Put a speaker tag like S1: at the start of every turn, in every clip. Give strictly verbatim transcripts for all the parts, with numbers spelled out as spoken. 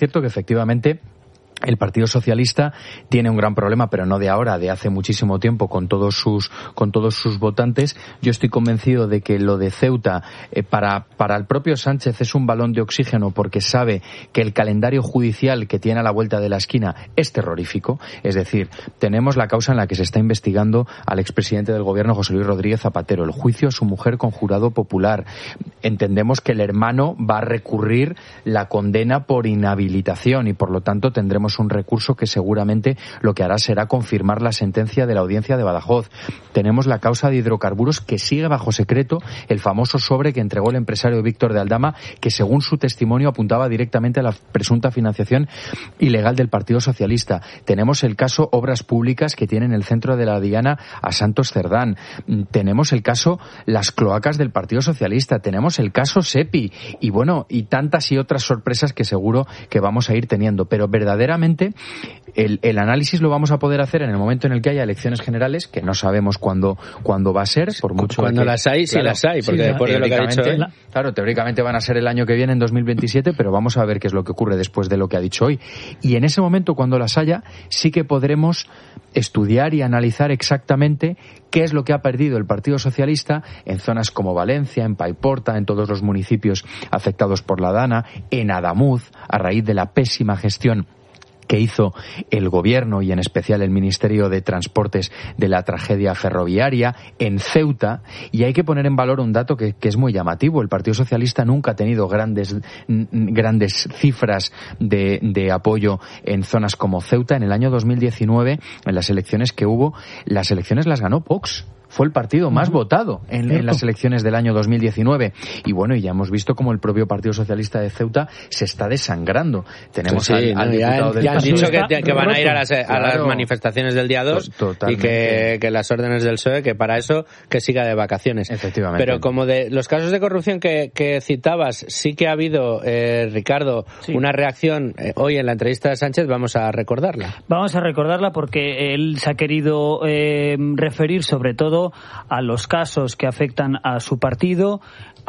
S1: cierto que efectivamente el Partido Socialista tiene un gran problema, pero no de ahora, de hace muchísimo tiempo, con todos sus con todos sus votantes. Yo estoy convencido de que lo de Ceuta, eh, para para el propio Sánchez es un balón de oxígeno, porque sabe que el calendario judicial que tiene a la vuelta de la esquina es terrorífico. Es decir, tenemos la causa en la que se está investigando al expresidente del gobierno, José Luis Rodríguez Zapatero, el juicio a su mujer con jurado popular. Entendemos que el hermano va a recurrir la condena por inhabilitación y, por lo tanto, tendremos un recurso que seguramente lo que hará será confirmar la sentencia de la audiencia de Badajoz. Tenemos la causa de hidrocarburos que sigue bajo secreto, el famoso sobre que entregó el empresario Víctor de Aldama, que según su testimonio apuntaba directamente a la presunta financiación ilegal del Partido Socialista. Tenemos el caso Obras Públicas, que tiene en el centro de la diana a Santos Cerdán. Tenemos el caso las cloacas del Partido Socialista. Tenemos el caso SEPI y bueno, y tantas y otras sorpresas que seguro que vamos a ir teniendo. Pero verdaderamente El, el análisis lo vamos a poder hacer en el momento en el que haya elecciones generales, que no sabemos cuándo, cuándo va a ser, por mucho
S2: cuando
S1: que,
S2: las hay, sí, claro, las hay, porque sí, después de lo que ha dicho él.
S1: Claro, teóricamente van a ser el año que viene, en dos mil veintisiete, pero vamos a ver qué es lo que ocurre después de lo que ha dicho hoy. Y en ese momento, cuando las haya, sí que podremos estudiar y analizar exactamente qué es lo que ha perdido el Partido Socialista en zonas como Valencia, en Paiporta, en todos los municipios afectados por la Dana, en Adamuz, a raíz de la pésima gestión que hizo el gobierno y en especial el Ministerio de Transportes de la tragedia ferroviaria, en Ceuta. Y hay que poner en valor un dato que, que es muy llamativo. El Partido Socialista nunca ha tenido grandes grandes cifras de, de apoyo en zonas como Ceuta. En el año dos mil diecinueve, en las elecciones que hubo, las elecciones las ganó Vox. Fue el partido más uh-huh. votado en, en las elecciones del año dos mil diecinueve. Y bueno, y ya hemos visto cómo el propio Partido Socialista de Ceuta se está desangrando. Tenemos sí, al, al no, diputado ya, del
S2: ya han dicho que, que van a ir a las, a claro. las manifestaciones del día dos y que, que las órdenes del P S O E, que para eso que siga de vacaciones.
S1: Efectivamente.
S2: Pero como de los casos de corrupción que, que citabas, sí que ha habido, eh, Ricardo, sí. una reacción eh, hoy en la entrevista de Sánchez, vamos a recordarla.
S3: Vamos a recordarla porque él se ha querido eh, referir sobre todo a los casos que afectan a su partido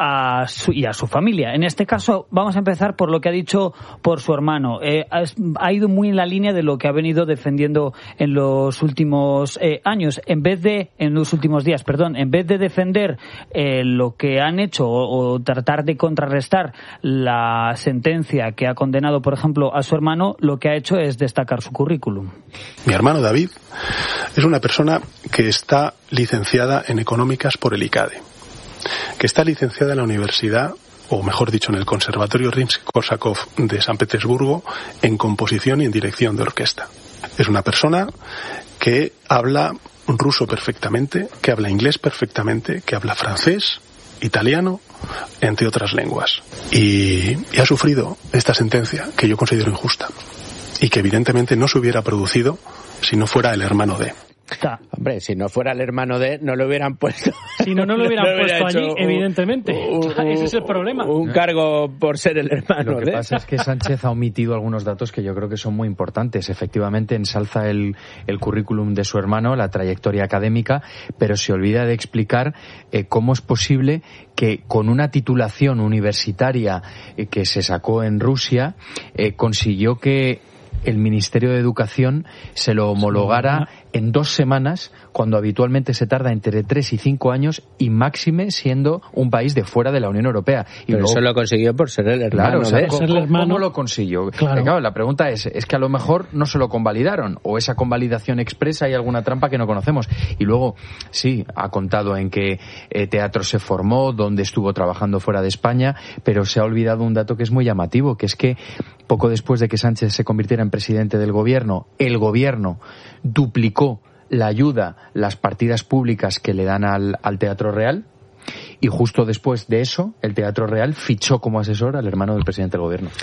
S3: a su, y a su familia. En este caso vamos a empezar por lo que ha dicho por su hermano. Eh, ha, ha ido muy en la línea de lo que ha venido defendiendo en los últimos eh, años. En vez de, en los últimos días, perdón, en vez de defender eh, lo que han hecho o, o tratar de contrarrestar la sentencia que ha condenado, por ejemplo, a su hermano, lo que ha hecho es destacar su currículum.
S4: Mi hermano David es una persona que está licenciada en Económicas por el ICADE, que está licenciada en la Universidad, o mejor dicho, en el Conservatorio Rimski-Korsakov de San Petersburgo, en composición y en dirección de orquesta. Es una persona que habla ruso perfectamente, que habla inglés perfectamente, que habla francés, italiano, entre otras lenguas. Y, y ha sufrido esta sentencia que yo considero injusta y que evidentemente no se hubiera producido si no fuera el hermano de...
S2: Está. Hombre, si no fuera el hermano de, no lo hubieran puesto.
S5: Si no, no lo hubieran no puesto allí, un, evidentemente. Un, un, Ese es el problema.
S2: Un cargo por ser el hermano
S1: de. Lo que
S2: de.
S1: pasa es que Sánchez ha omitido algunos datos que yo creo que son muy importantes. Efectivamente, ensalza el, el currículum de su hermano, la trayectoria académica, pero se olvida de explicar eh, cómo es posible que con una titulación universitaria eh, que se sacó en Rusia, eh, consiguió que el Ministerio de Educación se lo homologara en dos semanas, cuando habitualmente se tarda entre tres y cinco años, y máxime siendo un país de fuera de la Unión Europea. Y
S2: Pero luego, eso lo consiguió por ser el hermano.
S1: Claro, o sea,
S2: de...
S1: ¿cómo,
S5: ser el hermano?
S1: ¿cómo lo consiguió?
S5: Claro.
S1: Claro, la pregunta es, es que a lo mejor no se lo convalidaron, o esa convalidación expresa hay alguna trampa que no conocemos. Y luego, sí, ha contado en qué eh, teatro se formó, dónde estuvo trabajando fuera de España, pero se ha olvidado un dato que es muy llamativo, que es que poco después de que Sánchez se convirtiera en presidente del gobierno, el gobierno duplicó la ayuda, las partidas públicas que le dan al, al Teatro Real, y justo después de eso, el Teatro Real fichó como asesor al hermano del presidente del gobierno.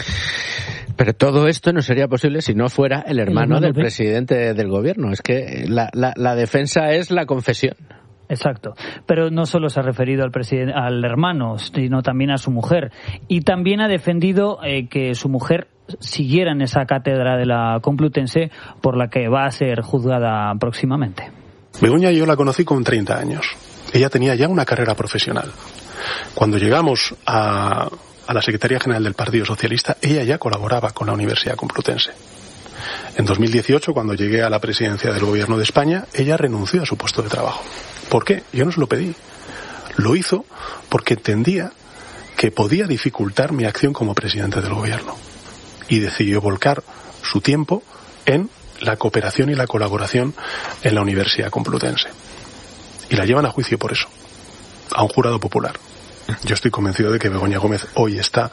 S2: Pero todo esto no sería posible si no fuera el hermano, el hermano del de... presidente del gobierno. Es que la, la, la defensa es la confesión.
S3: Exacto, pero no solo se ha referido al presidente, al hermano, sino también a su mujer, y también ha defendido eh, que su mujer siguiera en esa cátedra de la Complutense por la que va a ser juzgada próximamente.
S4: Begoña yo la conocí con treinta años. Ella tenía ya una carrera profesional. Cuando llegamos a, a la Secretaría General del Partido Socialista, ella ya colaboraba con la Universidad Complutense. En dos mil dieciocho, cuando llegué a la presidencia del Gobierno de España, ella renunció a su puesto de trabajo. ¿Por qué? Yo no se lo pedí. Lo hizo porque entendía que podía dificultar mi acción como presidente del Gobierno. Y decidió volcar su tiempo en la cooperación y la colaboración en la Universidad Complutense. Y la llevan a juicio por eso, a un jurado popular. Yo estoy convencido de que Begoña Gómez hoy está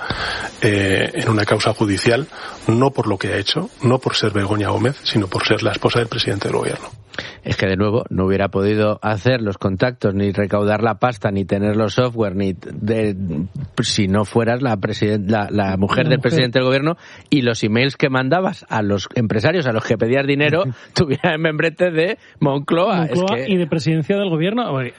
S4: eh, en una causa judicial, no por lo que ha hecho, no por ser Begoña Gómez, sino por ser la esposa del presidente del Gobierno.
S2: Es que, de nuevo, no hubiera podido hacer los contactos, ni recaudar la pasta, ni tener los software, ni de, si no fueras la, presiden, la, la mujer la del mujer. presidente del Gobierno, y los emails que mandabas a los empresarios a los que pedías dinero tuvieran el membrete de Moncloa.
S5: Moncloa
S2: es que...
S5: y de presidencia del Gobierno. Oye,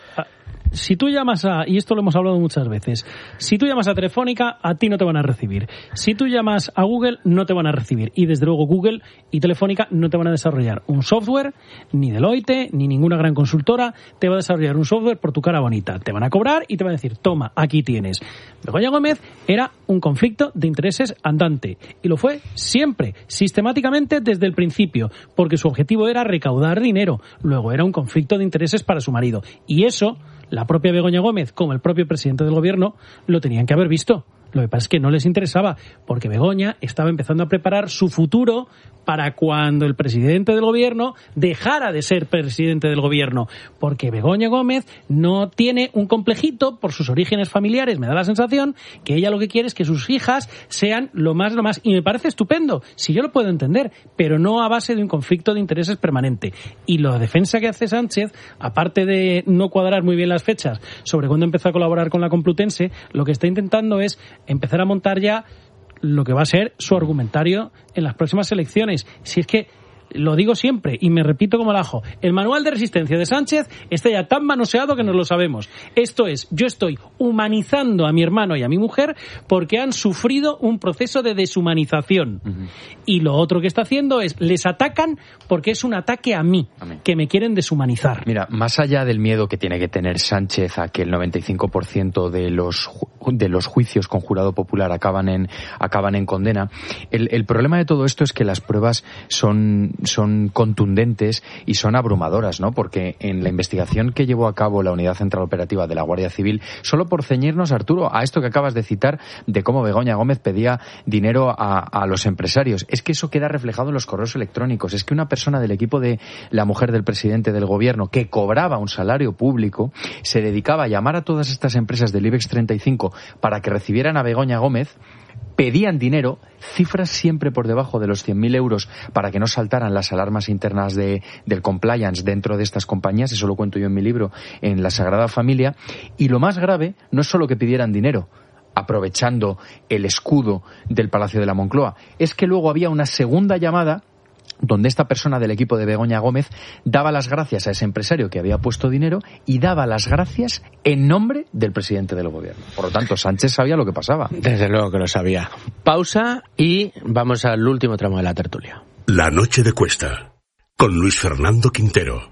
S5: si tú llamas a, y esto lo hemos hablado muchas veces, si tú llamas a Telefónica, a ti no te van a recibir. Si tú llamas a Google, no te van a recibir. Y desde luego Google y Telefónica no te van a desarrollar un software, ni Deloitte, ni ninguna gran consultora te va a desarrollar un software por tu cara bonita. Te van a cobrar y te van a decir, toma, aquí tienes. Begoña Gómez era un conflicto de intereses andante. Y lo fue siempre, sistemáticamente desde el principio, porque su objetivo era recaudar dinero. Luego era un conflicto de intereses para su marido. Y eso... la propia Begoña Gómez, como el propio presidente del Gobierno, lo tenían que haber visto. Lo que pasa es que no les interesaba, porque Begoña estaba empezando a preparar su futuro para cuando el presidente del Gobierno dejara de ser presidente del Gobierno. Porque Begoña Gómez no tiene un complejito por sus orígenes familiares. Me da la sensación que ella lo que quiere es que sus hijas sean lo más, lo más... Y me parece estupendo, si yo lo puedo entender, pero no a base de un conflicto de intereses permanente. Y la defensa que hace Sánchez, aparte de no cuadrar muy bien las fechas sobre cuándo empezó a colaborar con la Complutense, lo que está intentando es empezar a montar ya lo que va a ser su argumentario en las próximas elecciones. Si es que, lo digo siempre y me repito como el ajo, el manual de resistencia de Sánchez está ya tan manoseado que nos lo sabemos. Esto es, yo estoy humanizando a mi hermano y a mi mujer porque han sufrido un proceso de deshumanización. Uh-huh. Y lo otro que está haciendo es, les atacan porque es un ataque a mí, Amén. que me quieren deshumanizar.
S1: Mira, más allá del miedo que tiene que tener Sánchez a que el noventa y cinco por ciento de los de los juicios con jurado popular acaban en acaban en condena, el, el problema de todo esto es que las pruebas son son contundentes y son abrumadoras, ¿no? Porque en la investigación que llevó a cabo la Unidad Central Operativa de la Guardia Civil, solo por ceñirnos, Arturo, a esto que acabas de citar de cómo Begoña Gómez pedía dinero a, a los empresarios, es que eso queda reflejado en los correos electrónicos. Es que una persona del equipo de la mujer del presidente del Gobierno, que cobraba un salario público, se dedicaba a llamar a todas estas empresas del IBEX treinta y cinco para que recibieran a Begoña Gómez, pedían dinero, cifras siempre por debajo de los cien mil euros para que no saltaran las alarmas internas de, del compliance dentro de estas compañías. Eso lo cuento yo en mi libro, en La Sagrada Familia. Y lo más grave no es solo que pidieran dinero, aprovechando el escudo del Palacio de la Moncloa, es que luego había una segunda llamada donde esta persona del equipo de Begoña Gómez daba las gracias a ese empresario que había puesto dinero y daba las gracias en nombre del presidente del Gobierno. Por lo tanto, Sánchez sabía lo que pasaba.
S2: Desde luego que lo sabía. Pausa y vamos al último tramo de la tertulia.
S6: La noche de Cuesta, con Luis Fernando Quintero.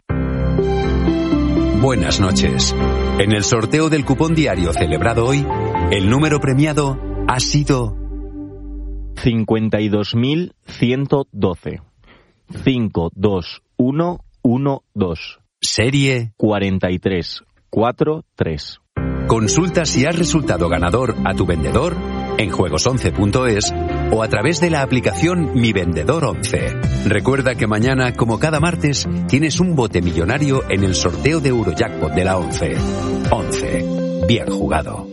S7: Buenas noches. En el sorteo del cupón diario celebrado hoy, el número premiado ha sido
S8: cincuenta y dos mil ciento doce. cinco dos uno uno dos.
S7: Serie
S8: cuarenta y tres cuarenta y tres.
S7: Consulta si has resultado ganador a tu vendedor en juegos once punto es o a través de la aplicación Mi Vendedor once. Recuerda que mañana, como cada martes, tienes un bote millonario en el sorteo de Eurojackpot de la once. once. Bien jugado.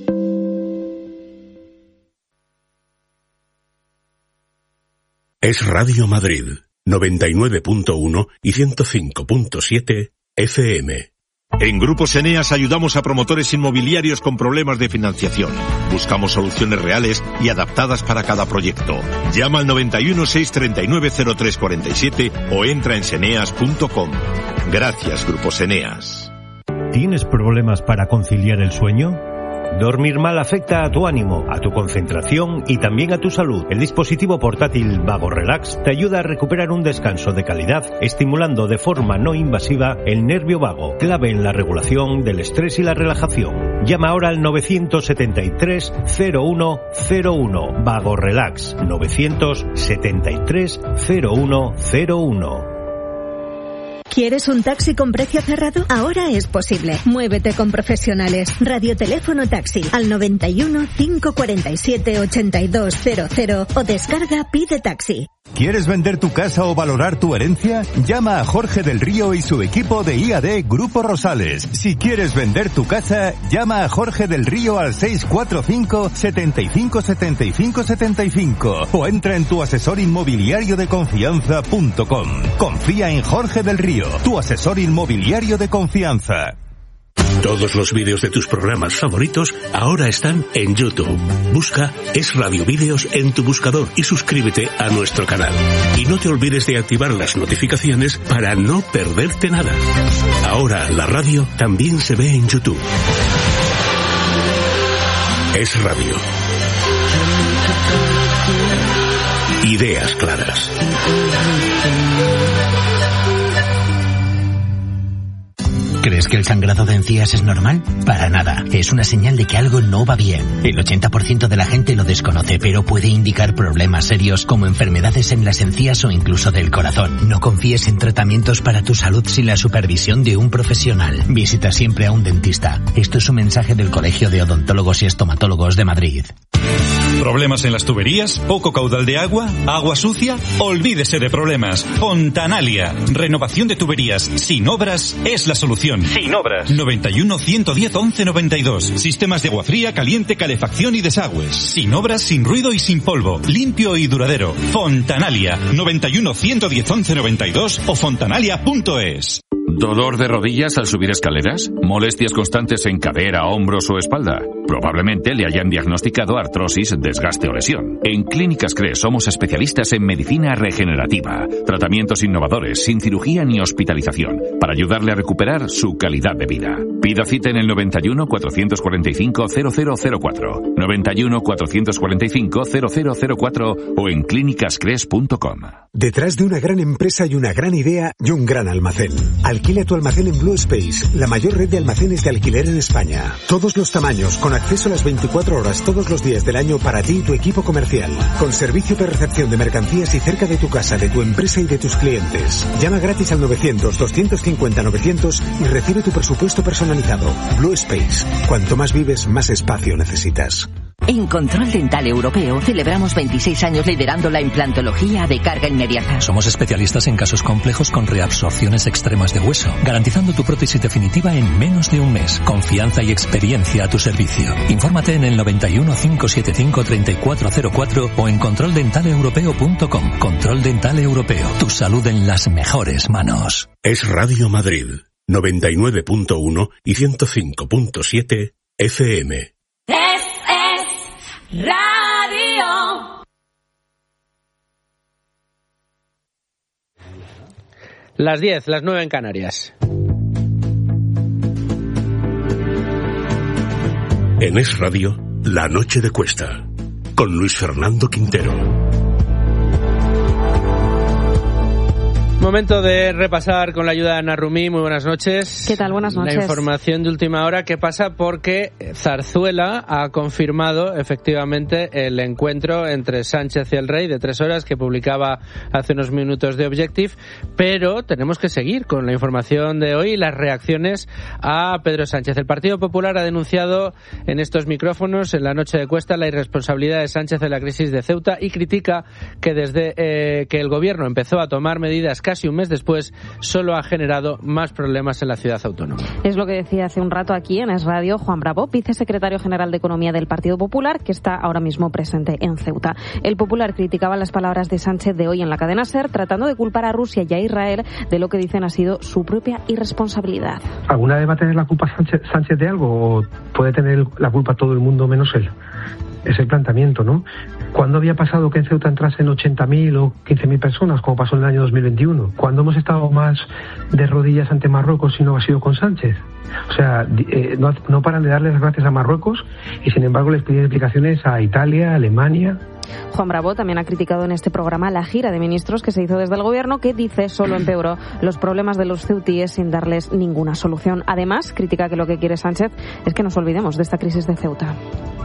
S6: Es Radio Madrid, noventa y nueve punto uno y ciento cinco punto siete F M.
S9: En Grupos Eneas ayudamos a promotores inmobiliarios con problemas de financiación. Buscamos soluciones reales y adaptadas para cada proyecto. Llama al noventa y uno, seiscientos treinta y nueve, cero tres cuarenta y siete o entra en seneas punto com. Gracias, Grupos Eneas.
S10: ¿Tienes problemas para conciliar el sueño? Dormir mal afecta a tu ánimo, a tu concentración y también a tu salud. El dispositivo portátil Vago Relax te ayuda a recuperar un descanso de calidad, estimulando de forma no invasiva el nervio vago, clave en la regulación del estrés y la relajación. Llama ahora al nueve siete tres cero uno cero uno. Vago Relax nueve siete tres cero uno cero uno.
S11: ¿Quieres un taxi con precio cerrado? Ahora es posible. Muévete con profesionales. Radioteléfono taxi al noventa y uno, cinco cuarenta y siete, ochenta y dos cero cero o descarga Pide Taxi.
S12: ¿Quieres vender tu casa o valorar tu herencia? Llama a Jorge del Río y su equipo de I A D Grupo Rosales. Si quieres vender tu casa, llama a Jorge del Río al seis cuatro cinco, setenta y cinco, setenta y cinco, setenta y cinco o entra en tu asesor inmobiliario de confianza punto com. Confía en Jorge del Río, tu asesor inmobiliario de confianza.
S6: Todos los vídeos de tus programas favoritos ahora están en YouTube. Busca Es Radio Vídeos en tu buscador y suscríbete a nuestro canal. Y no te olvides de activar las notificaciones para no perderte nada. Ahora la radio también se ve en YouTube. Es Radio. Ideas claras.
S13: ¿Crees que el sangrado de encías es normal? Para nada. Es una señal de que algo no va bien. El ochenta por ciento de la gente lo desconoce, pero puede indicar problemas serios como enfermedades en las encías o incluso del corazón. No confíes en tratamientos para tu salud sin la supervisión de un profesional. Visita siempre a un dentista. Esto es un mensaje del Colegio de Odontólogos y Estomatólogos de Madrid.
S14: ¿Problemas en las tuberías? ¿Poco caudal de agua? ¿Agua sucia? Olvídese de problemas. Fontanalia. Renovación de tuberías sin obras es la solución. Sin obras. noventa y uno, ciento diez, once noventa y dos. Sistemas de agua fría, caliente, calefacción y desagües. Sin obras, sin ruido y sin polvo. Limpio y duradero. Fontanalia. noventa y uno, ciento diez, once noventa y dos o fontanalia punto es.
S15: ¿Dolor de rodillas al subir escaleras? ¿Molestias constantes en cadera, hombros o espalda? Probablemente le hayan diagnosticado artrosis, desgaste o lesión. En Clínicas Cres somos especialistas en medicina regenerativa, tratamientos innovadores, sin cirugía ni hospitalización, para ayudarle a recuperar su calidad de vida. Pida cita en el noventa y uno, cuatrocientos cuarenta y cinco, cero cero cero cuatro, noventa y uno, cuatrocientos cuarenta y cinco, cero cero cero cuatro o en clínicas cres punto com.
S16: Detrás de una gran empresa hay una gran idea y un gran almacén. Alquila tu almacén en Blue Space, la mayor red de almacenes de alquiler en España. Todos los tamaños, con acceso a las veinticuatro horas todos los días del año para ti y tu equipo comercial. Con servicio de recepción de mercancías y cerca de tu casa, de tu empresa y de tus clientes. Llama gratis al novecientos, doscientos cincuenta, novecientos y recibe tu presupuesto personalizado. Blue Space. Cuanto más vives, más espacio necesitas.
S17: En Control Dental Europeo celebramos veintiséis años liderando la implantología de carga inmediata.
S18: Somos especialistas en casos complejos con reabsorciones extremas de hueso, garantizando tu prótesis definitiva en menos de un mes. Confianza y experiencia a tu servicio. Infórmate en el noventa y uno, cinco setenta y cinco, treinta y cuatro cero cuatro o en control dental europeo punto com. Control Dental Europeo. Tu salud en las mejores manos.
S6: Es Radio Madrid, noventa y nueve punto uno y ciento cinco punto siete F M.
S19: Radio.
S2: Las diez, las nueve en Canarias.
S6: En Es Radio, La Noche de Cuesta, con Luis Fernando Quintero.
S2: Momento de repasar con la ayuda de Ana Rumí. Muy buenas noches.
S20: ¿Qué tal? Buenas noches.
S2: La información de última hora que pasa porque Zarzuela ha confirmado efectivamente el encuentro entre Sánchez y el Rey de tres horas que publicaba hace unos minutos de Objective, pero tenemos que seguir con la información de hoy y las reacciones a Pedro Sánchez. El Partido Popular ha denunciado en estos micrófonos en la noche de Cuesta la irresponsabilidad de Sánchez en la crisis de Ceuta y critica que desde eh, que el gobierno empezó a tomar medidas casi un mes después, solo ha generado más problemas en la ciudad autónoma.
S20: Es lo que decía hace un rato aquí en Es Radio Juan Bravo, vicesecretario general de Economía del Partido Popular, que está ahora mismo presente en Ceuta. El Popular criticaba las palabras de Sánchez de hoy en la cadena SER, tratando de culpar a Rusia y a Israel de lo que dicen ha sido su propia irresponsabilidad.
S21: ¿Alguna vez va a tener la culpa Sánchez, Sánchez de algo o puede tener la culpa todo el mundo menos él? es el planteamiento, ¿no? ¿Cuándo había pasado que en Ceuta entrasen ochenta mil o quince mil personas, como pasó en el año dos mil veintiuno? ¿Cuándo hemos estado más de rodillas ante Marruecos si no ha sido con Sánchez? O sea, eh, no, no paran de darle las gracias a Marruecos y sin embargo les piden explicaciones a Italia, a Alemania.
S20: Juan Bravo también ha criticado en este programa la gira de ministros que se hizo desde el gobierno, que dice solo empeoró los problemas de los ceutíes sin darles ninguna solución. Además, critica que lo que quiere Sánchez es que nos olvidemos de esta crisis de Ceuta.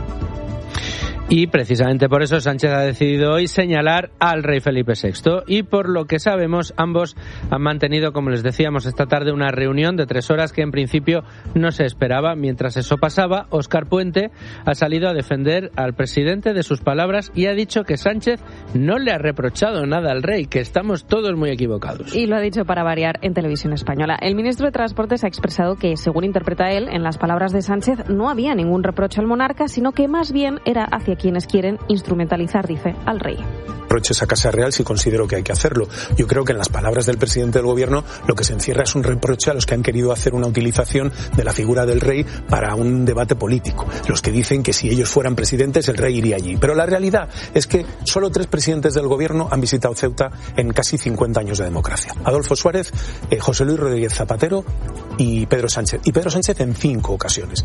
S2: Y precisamente por eso Sánchez ha decidido hoy señalar al rey Felipe sexto. Y por lo que sabemos, ambos han mantenido, como les decíamos esta tarde, una reunión de tres horas que en principio no se esperaba. Mientras eso pasaba, Óscar Puente ha salido a defender al presidente de sus palabras y ha dicho que Sánchez no le ha reprochado nada al rey, que estamos todos muy equivocados.
S20: Y lo ha dicho para variar en Televisión Española. El ministro de Transportes ha expresado que, según interpreta él, en las palabras de Sánchez no había ningún reproche al monarca, sino que más bien era hacia quienes quieren instrumentalizar, dice, al rey.
S22: Reproches a Casa Real si considero que hay que hacerlo. Yo creo que en las palabras del presidente del gobierno lo que se encierra es un reproche a los que han querido hacer una utilización de la figura del rey para un debate político. Los que dicen que si ellos fueran presidentes el rey iría allí. Pero la realidad es que solo tres presidentes del gobierno han visitado Ceuta en casi cincuenta años de democracia. Adolfo Suárez, eh, José Luis Rodríguez Zapatero y Pedro Sánchez. Y Pedro Sánchez en cinco ocasiones.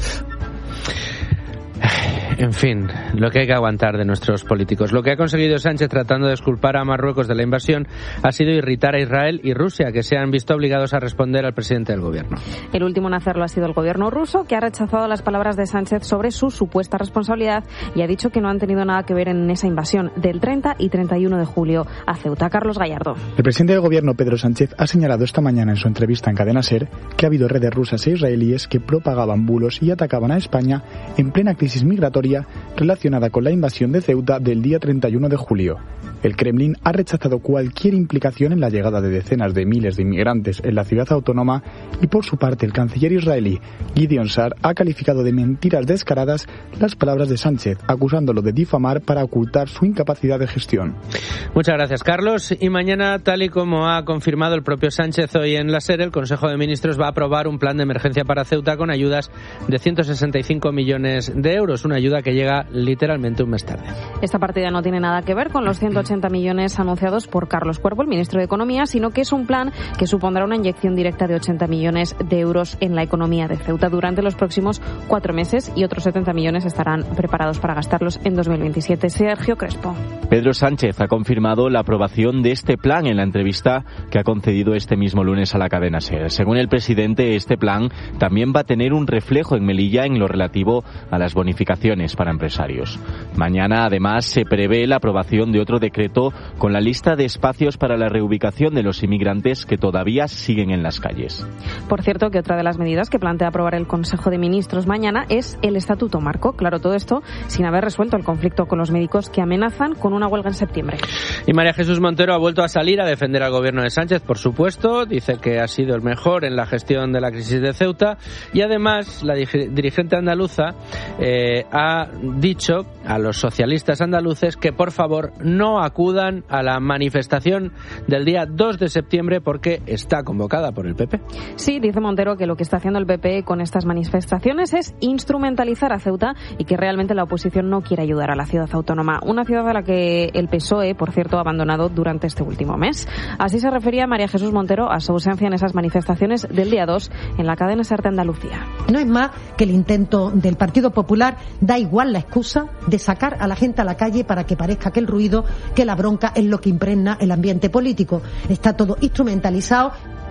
S2: En fin, lo que hay que aguantar de nuestros políticos. Lo que ha conseguido Sánchez tratando de exculpar a Marruecos de la invasión ha sido irritar a Israel y Rusia, que se han visto obligados a responder al presidente del gobierno.
S20: El último en hacerlo ha sido el gobierno ruso, que ha rechazado las palabras de Sánchez sobre su supuesta responsabilidad y ha dicho que no han tenido nada que ver en esa invasión del treinta y treinta y uno de julio a Ceuta. Carlos Gallardo.
S23: El presidente del gobierno, Pedro Sánchez, ha señalado esta mañana en su entrevista en Cadena SER que ha habido redes rusas e israelíes que propagaban bulos y atacaban a España en plena crisis migratoria relacionada con la invasión de Ceuta del día treinta y uno de julio. El Kremlin ha rechazado cualquier implicación en la llegada de decenas de miles de inmigrantes en la ciudad autónoma y, por su parte, el canciller israelí Gideon Sa'ar ha calificado de mentiras descaradas las palabras de Sánchez, acusándolo de difamar para ocultar su incapacidad de gestión.
S2: Muchas gracias, Carlos. Y mañana, tal y como ha confirmado el propio Sánchez hoy en la SER, el Consejo de Ministros va a aprobar un plan de emergencia para Ceuta con ayudas de ciento sesenta y cinco millones de euros, una ayuda que llega literalmente un mes tarde.
S20: Esta partida no tiene nada que ver con los ciento ochenta millones anunciados por Carlos Cuervo, el ministro de Economía, sino que es un plan que supondrá una inyección directa de ochenta millones de euros en la economía de Ceuta durante los próximos cuatro meses y otros setenta millones estarán preparados para gastarlos en dos mil veintisiete. Sergio Crespo.
S8: Pedro Sánchez ha confirmado la aprobación de este plan en la entrevista que ha concedido este mismo lunes a la cadena SER. Según el presidente, este plan también va a tener un reflejo en Melilla en lo relativo a las bonificaciones para empresarios. Mañana, además, se prevé la aprobación de otro decreto con la lista de espacios para la reubicación de los inmigrantes que todavía siguen en las calles.
S20: Por cierto, que otra de las medidas que plantea aprobar el Consejo de Ministros mañana es el Estatuto Marco. Claro, todo esto sin haber resuelto el conflicto con los médicos que amenazan con una huelga en septiembre.
S2: Y María Jesús Montero ha vuelto a salir a defender al gobierno de Sánchez, por supuesto. Dice que ha sido el mejor en la gestión de la crisis de Ceuta. Y además, la dirigente andaluza eh, ha dicho a los socialistas andaluces que por favor no acudan a la manifestación del día dos de septiembre porque está convocada por el P P.
S20: Sí, dice Montero que lo que está haciendo el P P con estas manifestaciones es instrumentalizar a Ceuta y que realmente la oposición no quiere ayudar a la ciudad autónoma. Una ciudad a la que el P S O E, por cierto, ha abandonado durante este último mes. Así se refería María Jesús Montero a su ausencia en esas manifestaciones del día dos en la cadena SER de Andalucía.
S24: No es más que el intento del Partido Popular, da igual la excusa de sacar a la gente a la calle para que parezca que el ruido, que la bronca es lo que impregna el ambiente político. Está todo instrumentalizado.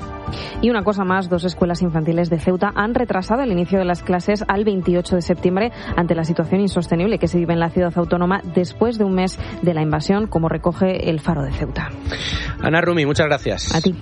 S20: Y una cosa más, dos escuelas infantiles de Ceuta han retrasado el inicio de las clases al veintiocho de septiembre ante la situación insostenible que se vive en la ciudad autónoma después de un mes de la invasión, como recoge el Faro de Ceuta.
S2: Ana Rumi, muchas gracias.
S20: A ti.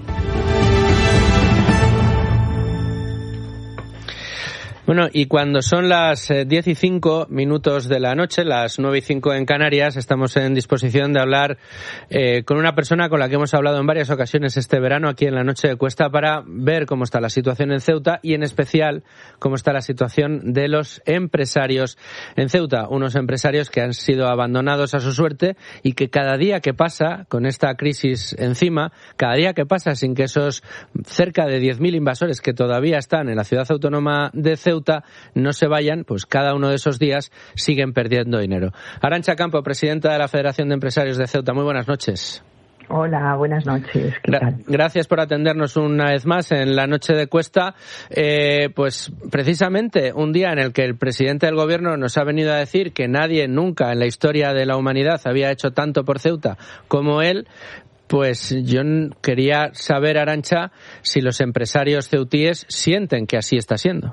S2: Bueno, y cuando son las diez y cinco minutos de la noche, las nueve y cinco en Canarias, estamos en disposición de hablar eh, con una persona con la que hemos hablado en varias ocasiones este verano aquí en la Noche de Cuesta para ver cómo está la situación en Ceuta y en especial cómo está la situación de los empresarios en Ceuta. Unos empresarios que han sido abandonados a su suerte y que cada día que pasa con esta crisis encima, cada día que pasa sin que esos cerca de diez mil invasores que todavía están en la ciudad autónoma de Ceuta Ceuta no se vayan, pues cada uno de esos días siguen perdiendo dinero. Arantxa Campo, presidenta de la Federación de Empresarios de Ceuta, muy buenas noches.
S1: Hola, buenas noches. ¿Qué tal?
S2: Gracias por atendernos una vez más en la noche de Cuesta. Eh, pues precisamente un día en el que el presidente del gobierno nos ha venido a decir que nadie nunca en la historia de la humanidad había hecho tanto por Ceuta como él. Pues yo quería saber, Arantxa, si los empresarios ceutíes sienten que así está siendo.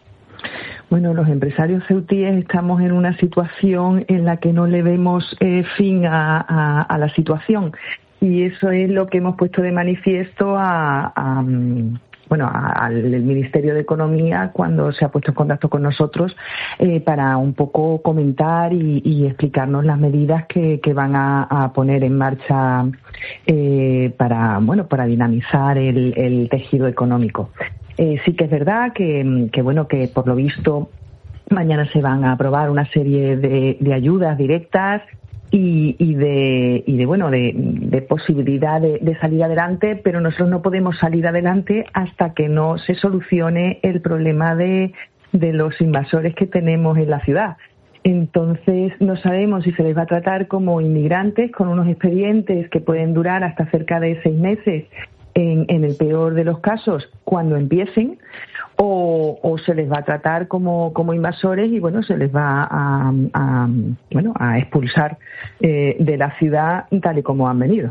S1: Bueno, los empresarios ceutíes estamos en una situación en la que no le vemos eh, fin a, a, a la situación. Y eso es lo que hemos puesto de manifiesto a, a bueno al Ministerio de Economía cuando se ha puesto en contacto con nosotros eh, para un poco comentar y, y explicarnos las medidas que, que van a, a poner en marcha eh, para bueno para dinamizar el, el tejido económico. Eh, sí que es verdad que, que bueno que por lo visto mañana se van a aprobar una serie de, de ayudas directas y, y de y de bueno de, de posibilidad de, de salir adelante, pero nosotros no podemos salir adelante hasta que no se solucione el problema de, de los invasores que tenemos en la ciudad. Entonces no sabemos si se les va a tratar como inmigrantes con unos expedientes que pueden durar hasta cerca de seis meses en, en el peor de los casos cuando empiecen, o, o se les va a tratar como, como invasores y bueno se les va a, a bueno a expulsar eh, de la ciudad tal y como han venido.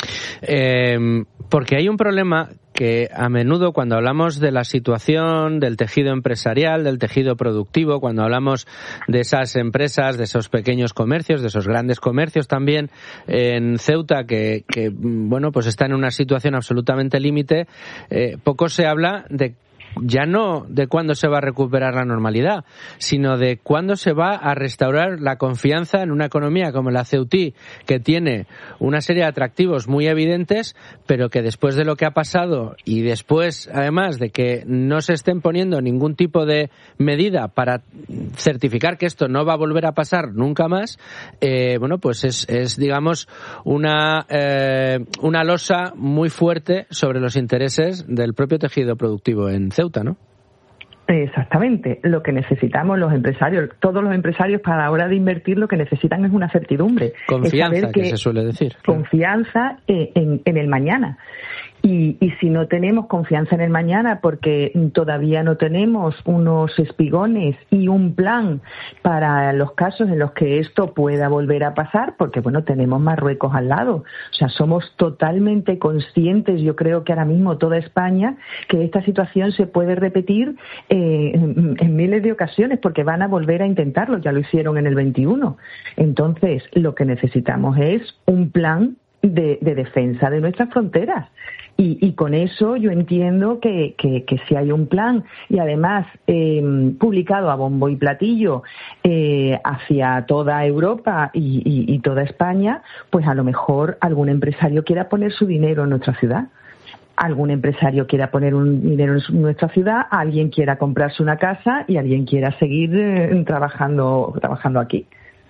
S2: Eh, porque hay un problema que a menudo cuando hablamos de la situación del tejido empresarial, del tejido productivo, cuando hablamos de esas empresas, de esos pequeños comercios, de esos grandes comercios también en Ceuta que, que bueno, pues están en una situación absolutamente límite, eh, poco se habla de ya no de cuándo se va a recuperar la normalidad, sino de cuándo se va a restaurar la confianza en una economía como la ceutí, que tiene una serie de atractivos muy evidentes, pero que después de lo que ha pasado y después, además, de que no se estén poniendo ningún tipo de medida para certificar que esto no va a volver a pasar nunca más, eh, bueno, pues es, es digamos, una, eh, una losa muy fuerte sobre los intereses del propio tejido productivo en Ceuta, ¿no?
S1: Exactamente. Lo que necesitamos los empresarios, todos los empresarios para la hora de invertir, lo que necesitan es una certidumbre.
S2: Confianza, que, que se suele decir.
S1: Confianza en, en, en el mañana. Y, y si no tenemos confianza en el mañana porque todavía no tenemos unos espigones y un plan para los casos en los que esto pueda volver a pasar, porque bueno, tenemos Marruecos al lado. O sea, somos totalmente conscientes, yo creo que ahora mismo toda España, que esta situación se puede repetir eh, en, en miles de ocasiones porque van a volver a intentarlo. Ya lo hicieron en el veintiuno. Entonces, lo que necesitamos es un plan de, de defensa de nuestras fronteras. Y, y con eso yo entiendo que, que, que si hay un plan y además eh, publicado a bombo y platillo eh, hacia toda Europa y, y, y toda España, pues a lo mejor algún empresario quiera poner su dinero en nuestra ciudad. Algún empresario quiera poner un dinero en nuestra ciudad, alguien quiera comprarse una casa y alguien quiera seguir eh, trabajando, trabajando aquí.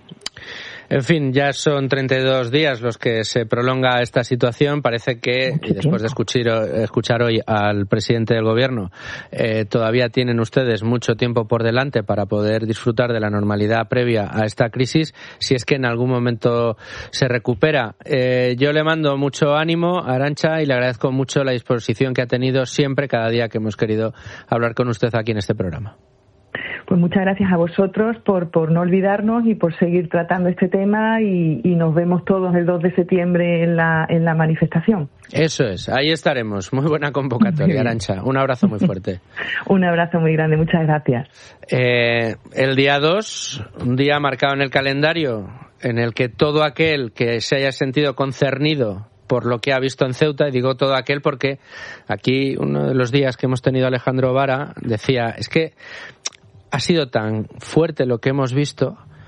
S2: En fin, ya son treinta y dos días los que se prolonga esta situación. Parece que, y después de escuchar, escuchar hoy al presidente del gobierno, eh, todavía tienen ustedes mucho tiempo por delante para poder disfrutar de la normalidad previa a esta crisis, si es que en algún momento se recupera. Eh, yo le mando mucho ánimo a Arantxa y le agradezco mucho la disposición que ha tenido siempre, cada día que hemos querido hablar con usted aquí en este programa.
S1: Pues muchas gracias a vosotros por, por no olvidarnos y por seguir tratando este tema y, y nos vemos todos el dos de septiembre en la, en la manifestación.
S2: Eso es, ahí estaremos. Muy buena convocatoria, Arantxa. Un abrazo muy fuerte.
S1: Un abrazo muy grande, muchas gracias.
S2: Eh, el día dos, un día marcado en el calendario en el que todo aquel que se haya sentido concernido por lo que ha visto en Ceuta, y digo todo aquel porque aquí uno de los días que hemos tenido Alejandro Vara decía, es que ha sido tan fuerte lo que hemos visto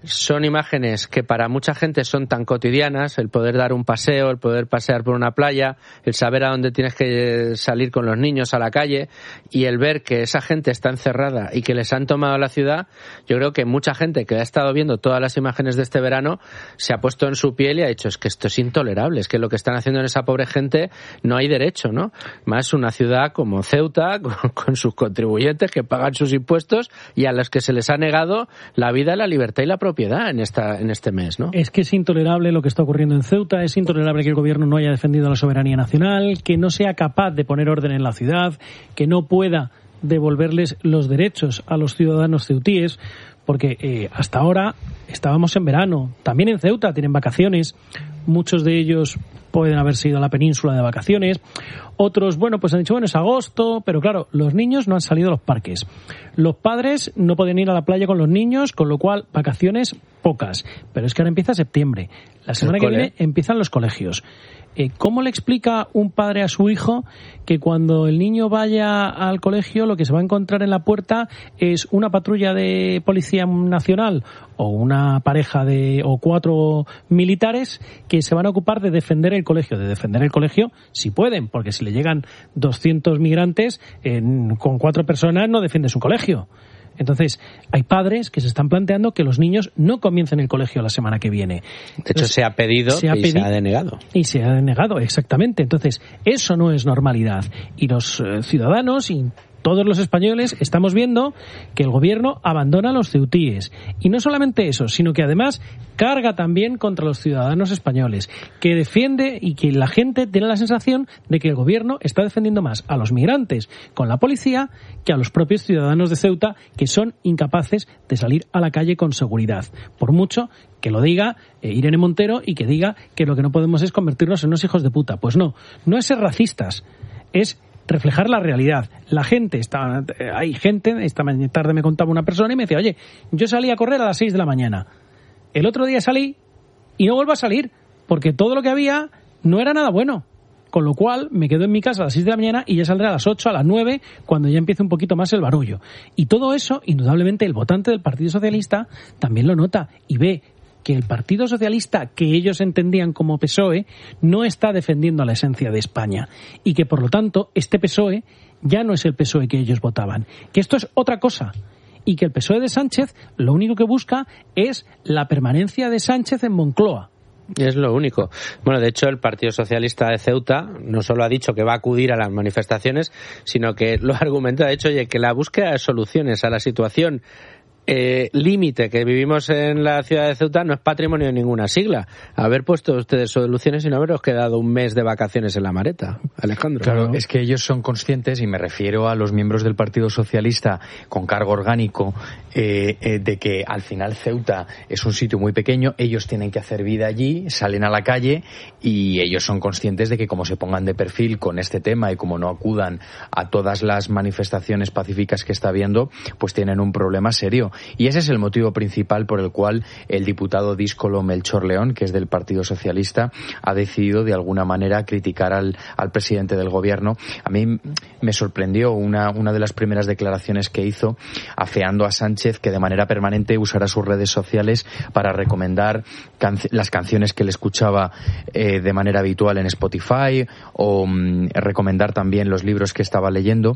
S2: son imágenes que para mucha gente son tan cotidianas, el poder dar un paseo, el poder pasear por una playa, el saber a dónde tienes que salir con los niños a la calle, y el ver que esa gente está encerrada y que les han tomado la ciudad. Yo creo que mucha gente que ha estado viendo todas las imágenes de este verano se ha puesto en su piel y ha dicho, es que esto es intolerable, es que lo que están haciendo en esa pobre gente no hay derecho, ¿no? Más una ciudad como Ceuta, con, con sus contribuyentes que pagan sus impuestos y a los que se les ha negado la vida, la libertad y la propiedad en esta en este mes, ¿no?
S3: Es que es intolerable lo que está ocurriendo en Ceuta, es intolerable que el gobierno no haya defendido la soberanía nacional, que no sea capaz de poner orden en la ciudad, que no pueda devolverles los derechos a los ciudadanos ceutíes, porque eh, hasta ahora estábamos en verano, también en Ceuta tienen vacaciones, muchos de ellos pueden haberse ido a la península de vacaciones, otros, bueno, pues han dicho, bueno, es agosto, pero claro, los niños no han salido a los parques, los padres no pueden ir a la playa con los niños, con lo cual, vacaciones pocas, pero es que ahora empieza septiembre, la semana que viene empiezan los colegios. Eh, ¿Cómo le explica un padre a su hijo que cuando el niño vaya al colegio lo que se va a encontrar en la puerta es una patrulla de policía nacional o una pareja de o cuatro militares que se van a ocupar de defender el colegio? De defender el colegio si pueden, porque si le llegan doscientos migrantes eh, con cuatro personas no defiendes un colegio. Entonces, hay padres que se están planteando que los niños no comiencen el colegio la semana que viene.
S2: De hecho, se ha pedido
S3: se ha
S2: y
S3: pedi-
S2: se ha denegado.
S3: Y se ha denegado, exactamente. Entonces, eso no es normalidad. Y los eh, ciudadanos y todos los españoles estamos viendo que el gobierno abandona a los ceutíes. Y no solamente eso, sino que además carga también contra los ciudadanos españoles, que defiende y que la gente tiene la sensación de que el gobierno está defendiendo más a los migrantes con la policía que a los propios ciudadanos de Ceuta, que son incapaces de salir a la calle con seguridad. Por mucho que lo diga eh, Irene Montero y que diga que lo que no podemos es convertirnos en unos hijos de puta. Pues no, no es ser racistas, es reflejar la realidad. La gente, está, hay gente, esta tarde me contaba una persona y me decía, oye, yo salí a correr a las seis de la mañana. El otro día salí y no vuelvo a salir, porque todo lo que había no era nada bueno. Con lo cual me quedo en mi casa a las seis de la mañana y ya saldré a las ocho, a las nueve, cuando ya empiece un poquito más el barullo. Y todo eso, indudablemente, el votante del Partido Socialista también lo nota y ve que el Partido Socialista, que ellos entendían como P S O E, no está defendiendo la esencia de España y que, por lo tanto, este P S O E ya no es el P S O E que ellos votaban, que esto es otra cosa y que el P S O E de Sánchez lo único que busca es la permanencia de Sánchez en Moncloa.
S2: Es lo único. Bueno, de hecho, el Partido Socialista de Ceuta no solo ha dicho que va a acudir a las manifestaciones, sino que lo argumenta, de hecho, oye, que la búsqueda de soluciones a la situación Eh, límite que vivimos en la ciudad de Ceuta no es patrimonio de ninguna sigla. Haber puesto ustedes soluciones y no haberos quedado un mes de vacaciones en la maleta, Alejandro.
S4: Claro,
S2: ¿no?
S4: Es que ellos son conscientes, y me refiero a los miembros del Partido Socialista con cargo orgánico, eh, eh, de que al final Ceuta es un sitio muy pequeño, ellos tienen que hacer vida allí, salen a la calle, y ellos son conscientes de que como se pongan de perfil con este tema y como no acudan a todas las manifestaciones pacíficas que está habiendo, pues tienen un problema serio. Y ese es el motivo principal por el cual el diputado díscolo Melchor León, que es del Partido Socialista, ha decidido de alguna manera criticar al, al presidente del gobierno. A mí me sorprendió una, una de las primeras declaraciones que hizo, afeando a Sánchez que de manera permanente usará sus redes sociales para recomendar canc- las canciones que él escuchaba eh, de manera habitual en Spotify, o mm, recomendar también los libros que estaba leyendo.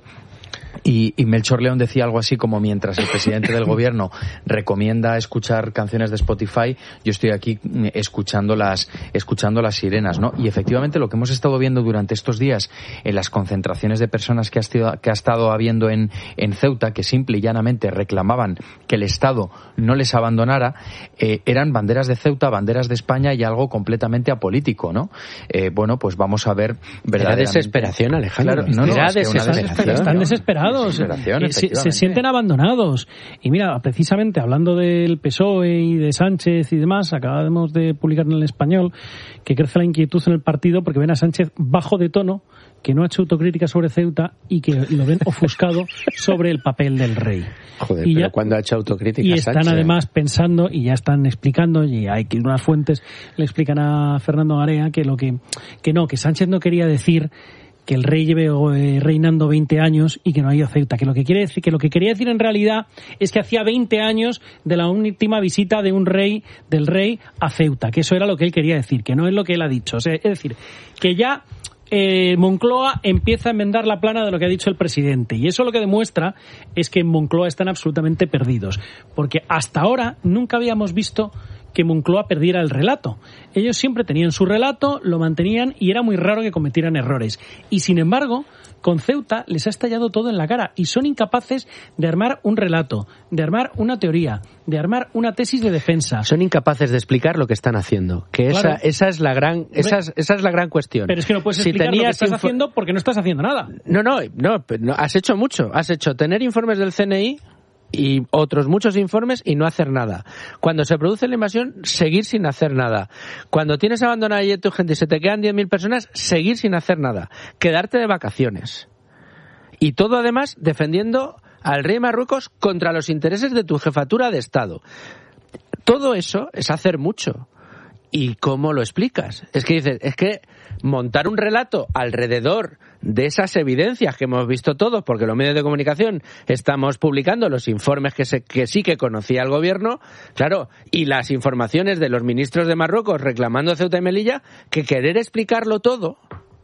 S4: Y, y Melchor León decía algo así como: mientras el presidente del gobierno recomienda escuchar canciones de Spotify, yo estoy aquí escuchando las, escuchando las sirenas, ¿no? Y efectivamente lo que hemos estado viendo durante estos días en las concentraciones de personas que ha, estado, que ha estado habiendo en, en Ceuta, que simple y llanamente reclamaban que el Estado no les abandonara, eh, eran banderas de Ceuta, banderas de España y algo completamente apolítico, ¿no? Eh, bueno, pues vamos a ver verdaderamente...
S2: Era desesperación, Alejandro.
S4: Claro, no, no,
S2: Era
S4: es que una
S2: desesperación.
S3: Están desesperados, eh, se, se sienten abandonados. Y mira, precisamente hablando del P S O E y de Sánchez y demás, acabamos de publicar en El Español que crece la inquietud en el partido porque ven a Sánchez bajo de tono, que no ha hecho autocrítica sobre Ceuta y que lo ven ofuscado sobre el papel del rey.
S2: Joder,
S3: y
S2: pero
S3: ya,
S2: ¿cuándo ha hecho autocrítica
S3: Y están
S2: Sánchez?
S3: además pensando, y ya están explicando, y hay que unas fuentes le explican a Fernando Garea que lo que, que no, que Sánchez no quería decir que el rey lleve eh, reinando veinte años y que no ha ido a Ceuta. Que lo que quiere decir, que lo que quería decir en realidad es que hacía veinte años de la última visita de un rey, del rey a Ceuta, que eso era lo que él quería decir, que no es lo que él ha dicho. O sea, es decir, que ya Eh, Moncloa empieza a enmendar la plana de lo que ha dicho el presidente, y eso lo que demuestra es que en Moncloa están absolutamente perdidos, porque hasta ahora nunca habíamos visto que Moncloa perdiera el relato. Ellos siempre tenían su relato, lo mantenían y era muy raro que cometieran errores. Y sin embargo, con Ceuta les ha estallado todo en la cara y son incapaces de armar un relato, de armar una teoría, de armar una tesis de defensa.
S2: Son incapaces de explicar lo que están haciendo, que esa, claro. esa es la gran esa es, esa es la gran cuestión.
S3: Pero es que no puedes explicar si lo que estás info... haciendo porque no estás haciendo nada.
S2: No, no, no, no, has hecho mucho. Has hecho tener informes del C N I y otros muchos informes y no hacer nada. Cuando se produce la invasión, seguir sin hacer nada. Cuando tienes abandonada allí tu gente y se te quedan diez mil personas, seguir sin hacer nada. Quedarte de vacaciones. Y todo además defendiendo al rey de Marruecos contra los intereses de tu jefatura de Estado. Todo eso es hacer mucho. ¿Y cómo lo explicas? Es que dices, es que montar un relato alrededor de esas evidencias que hemos visto todos, porque los medios de comunicación estamos publicando los informes que, se, que sí que conocía el gobierno, claro, y las informaciones de los ministros de Marruecos reclamando Ceuta y Melilla, que querer explicarlo todo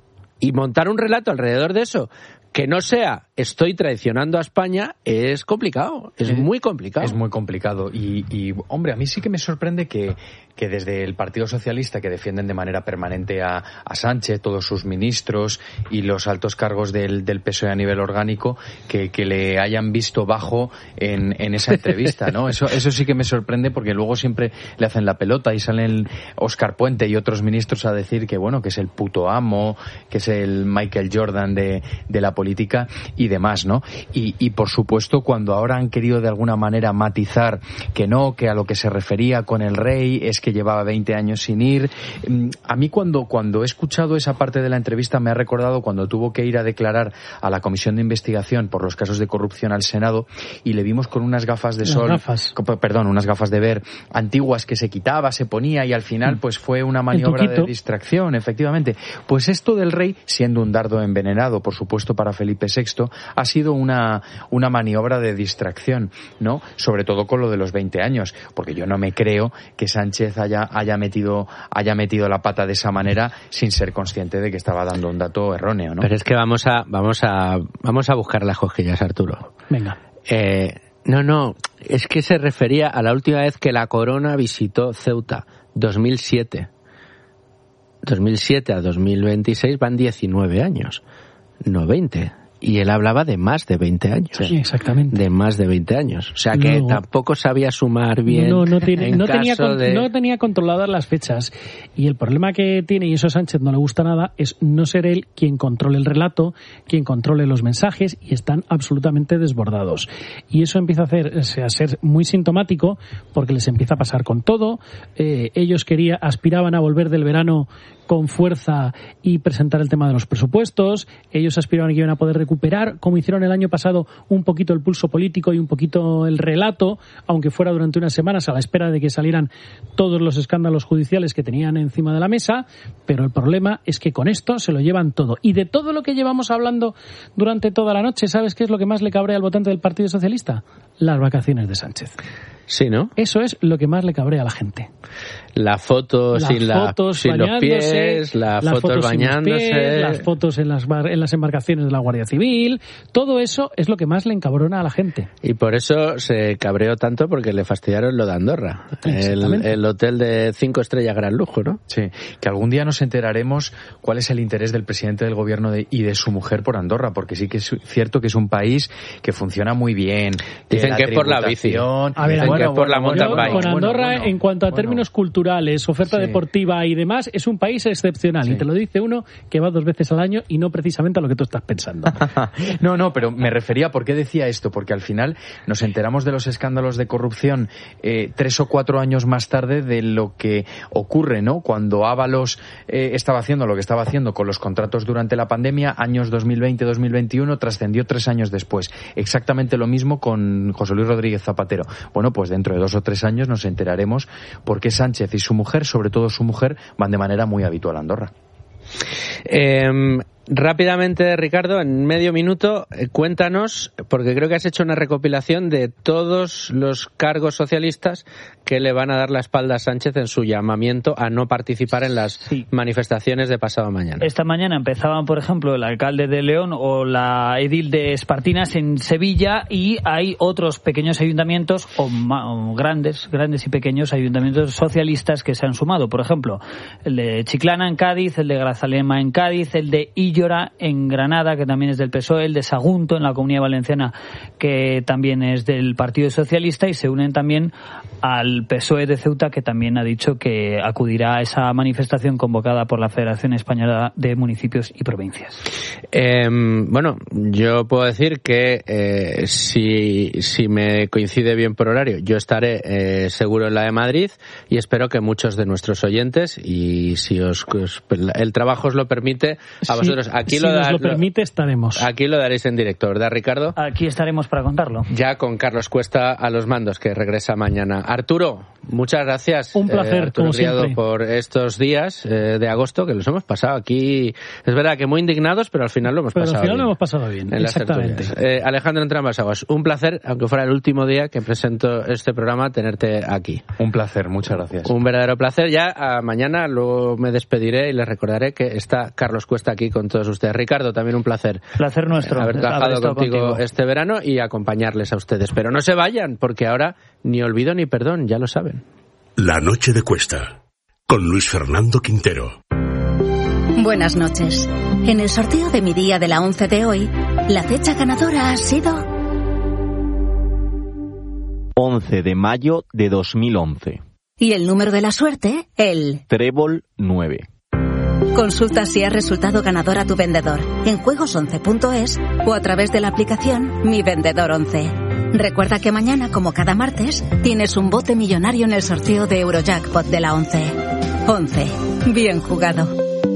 S2: y montar un relato alrededor de eso que no sea estoy traicionando a España es complicado, es muy complicado.
S4: Es muy complicado y, y hombre, a mí sí que me sorprende que, que desde el Partido Socialista, que defienden de manera permanente a, a Sánchez, todos sus ministros y los altos cargos del, del P S O E a nivel orgánico, que, que le hayan visto bajo en, en esa entrevista, ¿no? Eso, eso sí que me sorprende porque luego siempre le hacen la pelota y salen Óscar Puente y otros ministros a decir que bueno, que es el puto amo, que es el Michael Jordan de, de la política y demás, ¿no? Y, y por supuesto, cuando ahora han querido de alguna manera matizar que no, que a lo que se refería con el rey es que llevaba veinte años sin ir, a mí cuando, cuando he escuchado esa parte de la entrevista me ha recordado cuando tuvo que ir a declarar a la comisión de investigación por los casos de corrupción al Senado y le vimos con unas gafas de sol, gafas. perdón, unas gafas de ver antiguas que se quitaba, se ponía y al final pues fue una maniobra de distracción, efectivamente. Pues esto del rey, siendo un dardo envenenado, por supuesto, para Felipe sexto, ha sido una, una maniobra de distracción, ¿no? Sobre todo con lo de los veinte años, porque yo no me creo que Sánchez haya, haya metido, haya metido la pata de esa manera sin ser consciente de que estaba dando un dato erróneo, ¿no?
S2: Pero es que vamos a, vamos a, vamos a buscar las cosquillas, Arturo.
S3: Venga.
S2: Eh, no, no, es que se refería a la última vez que la corona visitó Ceuta, dos mil siete. dos mil siete a dos mil veintiséis van diecinueve años, no veinte. Y él hablaba de más de veinte años.
S3: Sí, exactamente.
S2: De más de veinte años. O sea que no, tampoco sabía sumar bien.
S3: No, no, tiene,
S2: en
S3: no,
S2: caso
S3: tenía,
S2: de...
S3: no tenía controladas las fechas. Y el problema que tiene, y eso a Sánchez no le gusta nada, es no ser él quien controle el relato, quien controle los mensajes, y están absolutamente desbordados. Y eso empieza a, hacer, a ser muy sintomático, porque les empieza a pasar con todo. Eh, ellos quería, aspiraban a volver del verano con fuerza y presentar el tema de los presupuestos. Ellos aspiraban a que iban a poder recuperar, como hicieron el año pasado, un poquito el pulso político y un poquito el relato, aunque fuera durante unas semanas a la espera de que salieran todos los escándalos judiciales que tenían encima de la mesa. Pero el problema es que con esto se lo llevan todo. Y de todo lo que llevamos hablando durante toda la noche, ¿sabes qué es lo que más le cabrea al votante del Partido Socialista? Las vacaciones de Sánchez.
S2: Sí, ¿no?
S3: Eso es lo que más le cabrea a la gente.
S2: La foto
S3: las
S2: sin, la,
S3: fotos
S2: sin los pies, las, las fotos, fotos bañándose,
S3: pies, las fotos en las, bar, en las embarcaciones de la Guardia Civil, todo eso es lo que más le encabrona a la gente.
S2: Y por eso se cabreó tanto porque le fastidiaron lo de Andorra, el, el hotel de cinco estrellas gran lujo, ¿no?
S4: Sí, que algún día nos enteraremos cuál es el interés del presidente del gobierno de, y de su mujer por Andorra, porque sí que es cierto que es un país que funciona muy bien.
S2: Dicen que es por la bici.
S3: A ver,
S2: Dicen
S3: bueno,
S2: que es por
S3: bueno,
S2: la mountain
S3: yo,
S2: bike.
S3: Con Andorra,
S4: bueno, bueno,
S3: en cuanto a
S4: bueno.
S3: términos culturales, oferta
S4: Sí.
S3: deportiva y demás, es un país excepcional. Sí. Y te lo dice uno que va dos veces al año y no precisamente a lo que tú estás pensando.
S4: No, no, pero me refería, ¿por qué decía esto? Porque al final nos enteramos de los escándalos de corrupción eh, tres o cuatro años más tarde de lo que ocurre, ¿no? Cuando Ábalos eh, estaba haciendo lo que estaba haciendo con los contratos durante la pandemia, años dos mil veinte dos mil veintiuno, trascendió tres años después. Exactamente lo mismo con José Luis Rodríguez Zapatero. Bueno, pues dentro de dos o tres años nos enteraremos por qué Sánchez y su mujer, sobre todo su mujer, van de manera muy habitual a Andorra.
S2: Eh, Rápidamente, Ricardo, en medio minuto, eh, cuéntanos, porque creo que has hecho una recopilación de todos los cargos socialistas que le van a dar la espalda a Sánchez en su llamamiento a no participar en las sí. manifestaciones de pasado mañana.
S5: Esta mañana empezaban, por ejemplo, el alcalde de León o la edil de Espartinas en Sevilla, y hay otros pequeños ayuntamientos o, o grandes, grandes y pequeños ayuntamientos socialistas que se han sumado. Por ejemplo, el de Chiclana en Cádiz, el de Grazalema en Cádiz, el de Illora en Granada, que también es del P S O E, el de Sagunto en la Comunidad Valenciana, que también es del Partido Socialista, y se unen también al P S O E de Ceuta, que también ha dicho que acudirá a esa manifestación convocada por la Federación Española de Municipios y Provincias.
S2: Eh, bueno, yo puedo decir que eh, si, si me coincide bien por horario, yo estaré eh, seguro en la de Madrid, y espero que muchos de nuestros oyentes, y si os, os el trabajo os lo permite, a vosotros,
S3: sí,
S2: aquí
S3: si
S2: lo,
S3: nos
S2: da,
S3: lo permite, estaremos.
S2: Aquí lo daréis en directo, ¿verdad, Ricardo?
S5: Aquí estaremos para contarlo.
S2: Ya con Carlos Cuesta a los mandos, que regresa mañana. Arturo, muchas gracias.
S3: Un placer,
S2: eh, Arturo
S3: como
S2: Criado,
S3: siempre,
S2: por estos días eh, de agosto que los hemos pasado aquí. Es verdad que muy indignados, pero al final lo hemos
S3: pero
S2: pasado
S3: al final
S2: bien.
S3: lo hemos pasado bien,
S2: en
S3: exactamente.
S2: Eh, Alejandro Entrambasaguas, un placer, aunque fuera el último día que presento este programa, tenerte aquí.
S4: Un placer, muchas gracias.
S2: Un verdadero placer. Ya a mañana luego me despediré y les recordaré que está Carlos Cuesta aquí con todos ustedes. Ricardo, también un placer.
S5: Placer nuestro.
S2: Haber trabajado
S5: haber
S2: contigo,
S5: contigo
S2: este verano y acompañarles a ustedes. Pero no se vayan, porque ahora ni olvido ni perdón, ya lo saben.
S6: La noche de Cuesta, con Luis Fernando Quintero.
S11: Buenas noches. En el sorteo de mi día de la once de hoy, la fecha ganadora ha sido
S8: once de mayo de dos mil once.
S11: Y el número de la suerte, el
S8: Trébol nueve.
S11: Consulta si has resultado ganador a tu vendedor en juegos once punto es o a través de la aplicación Mi Vendedor once. Recuerda que mañana, como cada martes, tienes un bote millonario en el sorteo de Eurojackpot de la once. once. Bien jugado.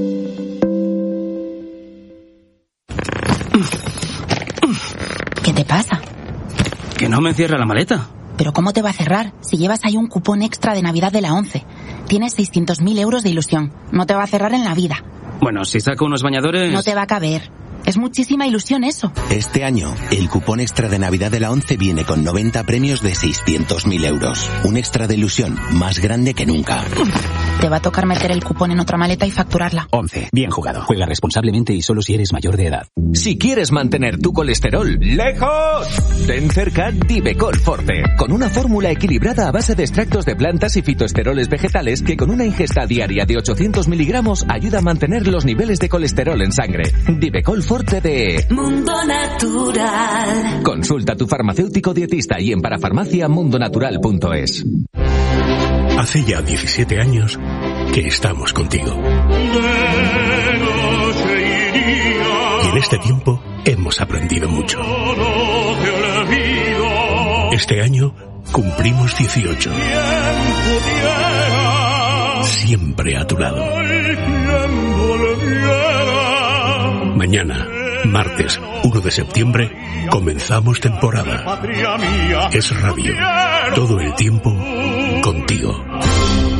S7: ¿Qué te pasa?
S9: Que no me cierra la maleta.
S7: ¿Pero cómo te va a cerrar si llevas ahí un cupón extra de Navidad de la once? Tienes seiscientos mil euros de ilusión. No te va a cerrar en la vida.
S9: Bueno, si saco unos bañadores...
S7: No te va a caber. Es muchísima ilusión eso.
S13: Este año, el cupón extra de Navidad de la once viene con noventa premios de seiscientos mil euros. Un extra de ilusión más grande que nunca.
S7: Te va a tocar meter el cupón en otra maleta y facturarla.
S10: once. Bien jugado. Juega responsablemente y solo si eres mayor de edad.
S25: Si quieres mantener tu colesterol lejos, ten cerca Divecol Forte, con una fórmula equilibrada a base de extractos de plantas y fitoesteroles vegetales que con una ingesta diaria de ochocientos miligramos ayuda a mantener los niveles de colesterol en sangre. Divecol Forte de
S19: Mundo Natural.
S25: Consulta a tu farmacéutico dietista y en parafarmacia mundonatural punto es.
S6: Hace ya diecisiete años que estamos contigo. Y en este tiempo hemos aprendido mucho. Este año cumplimos dieciocho. Siempre a tu lado. Mañana, martes uno de septiembre, comenzamos temporada. Es Radio. Todo el tiempo contigo.